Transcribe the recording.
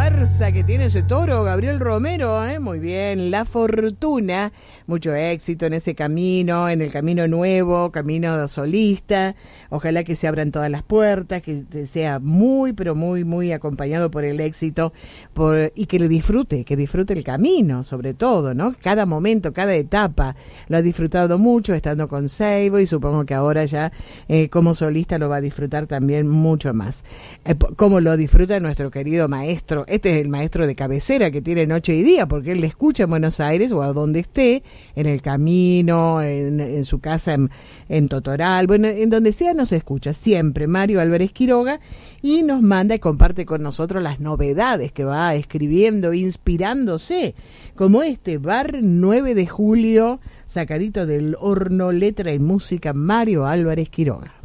fuerza que tiene ese toro, Gabriel Romero, muy bien, La Fortuna, mucho éxito en ese camino, en el camino nuevo, camino solista, ojalá que se abran todas las puertas, que sea muy, pero muy, muy acompañado por el éxito, y que disfrute el camino, sobre todo, ¿no? Cada momento, cada etapa, lo ha disfrutado mucho estando con Seibo y supongo que ahora ya como solista lo va a disfrutar también mucho más. Como lo disfruta nuestro querido maestro, este es el maestro de cabecera que tiene noche y día, porque él le escucha en Buenos Aires o a donde esté, en el camino, en su casa en Totoral, bueno, en donde sea nos escucha siempre Mario Álvarez Quiroga y nos manda y comparte con nosotros las novedades que va escribiendo, inspirándose, como este Bar 9 de Julio, sacadito del horno, letra y música, Mario Álvarez Quiroga.